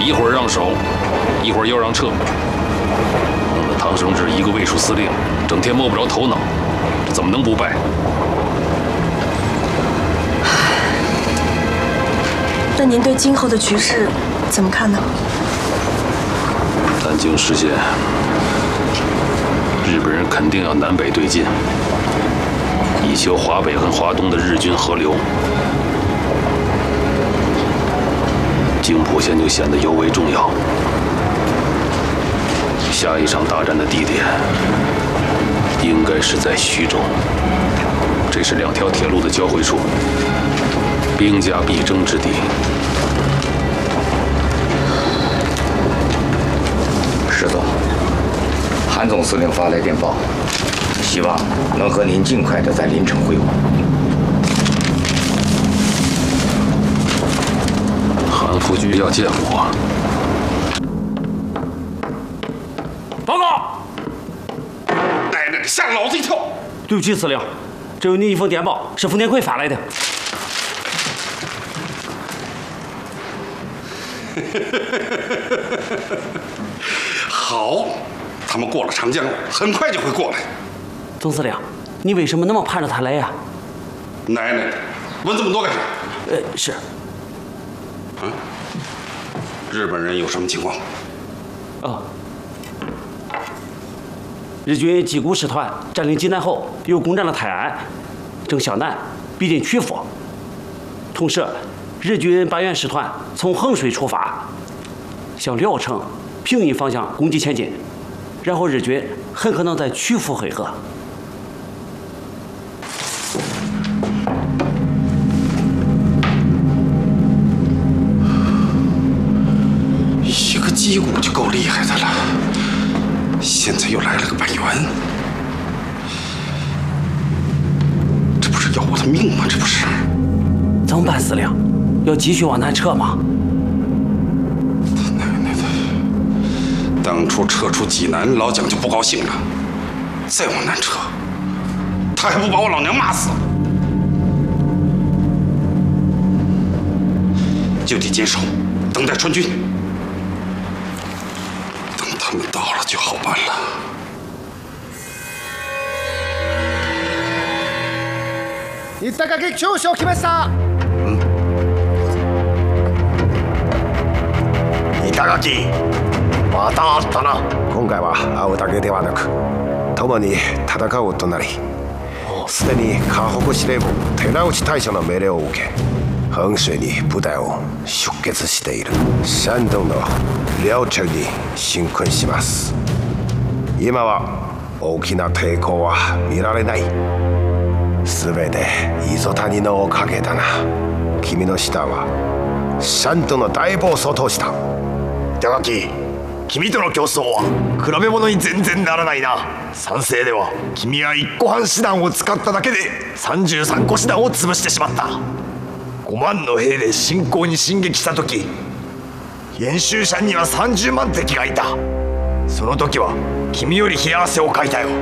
一会儿让守，一会儿又让撤，弄得唐生智一个卫戍司令，整天摸不着头脑，这怎么能不败？ 那您对今后的局势怎么看呢？ 南京失陷，日本人肯定要南北对进，以修华北和华东的日军河流。京浦线就显得尤为重要。下一场大战的地点应该是在徐州，这是两条铁路的交汇处，兵家必争之地。 石总，韩总司令发来电报，希望能和您尽快的在临城会晤。 韩副局要见我。 报告！ 奶奶的，吓老子一跳！ 对不起，司令，这有您一封电报，是冯天奎发来的。 好，他们过了长江了，很快就会过来。 总司令，你为什么那么盼着他来呀？ 奶奶的，问这么多干啥？ 是。 啊？日本人有什么情况？ 日军矶谷师团占领济南后，又攻占了泰安，正向南逼近曲阜。同时，日军8原师团从衡水出发，向聊城、平阴方向攻击前进，然后日军很可能在曲阜会合。 一个矶谷就够厉害的了，现在又来了个8原，这不是要我的命吗？这不是？ 怎么办，司令？要继续往南撤吗？ 奶奶的，当初撤出济南，老蒋就不高兴了，再往南撤，他还不把我老娘骂死？就地坚守，等待川军。等他们到了就好办了。 新高木長所決めました。板垣、また会ったな。今回は会うだけではなく、共に戦うとなり、すでに河北司令部寺内大将の命令を受け、衡水に部隊を出血している山東の遼城に進軍します。今は大きな抵抗は見られない。全て磯谷のおかげだな。君の下は山東の大暴走を通した。板垣、君との競争は比べ物に全然ならないな。賛成では君は1個半師団を使っただけで33個師団を潰してしまった。5万の兵で侵攻に進撃した時、演習者には30万敵がいた。その時は君より冷や汗をかいたよ。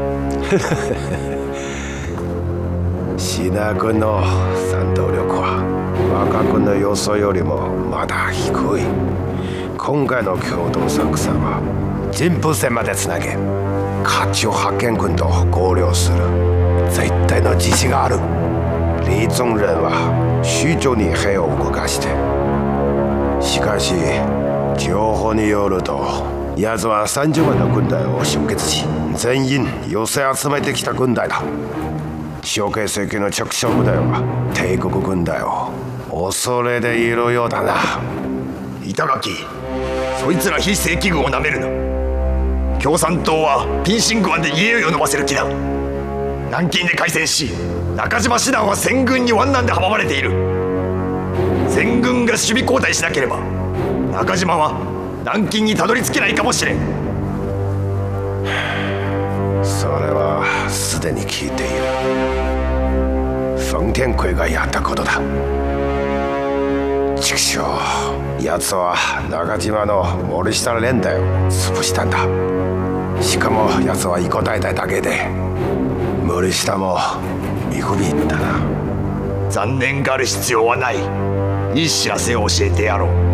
シナ軍の戦闘力は若軍の予想よりもまだ低い。今回の共同作戦は人風船までつなげ、甲冑派遣軍と合流する絶対の自信がある。李宗仁は徐州に兵を動かして、しかし情報によると奴は30万の軍隊を集結し、全員寄せ集めてきた軍隊だ。蒋介石の直将部隊は帝国軍隊を恐れているようだな。板垣、そいつら非正規軍をなめるな。共産党はピンシング湾で家を伸ばせる気だ。南京で開戦し、中島師団は戦軍に湾南で阻まれている。全軍が守備交代しなければ中島は南京にたどり着けないかもしれん。それはすでに聞いている。冯天奎がやったことだ。畜生、奴は中島の森下連隊を潰したんだ。しかも奴は一個大隊だけで、森下も見込み入ったな。残念がる必要はない。いい知らせを教えてやろう。